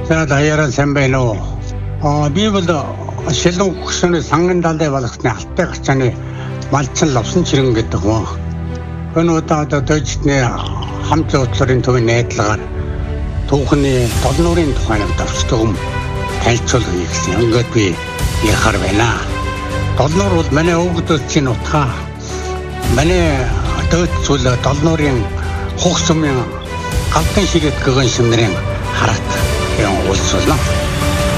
За даяараа сайн байна уу? Би бол шилэн хөксөний санган далай болгосны алтай гарчааны малчин лавсан чирэн гэдэг юм. Энэ удаад дойчны хамт зуудлын төвийн найдлагаар түүхний долнуурын тухайг давчдаг юм танилцуулгыг гэсэн. Ингээд би ярихаар байна. Долнуур бол манай өвгдөлчийн утга. Манай дойцул долнуурын хуксмын галдан ширэт гэгэн шимнэрийн харат юм улсуулна.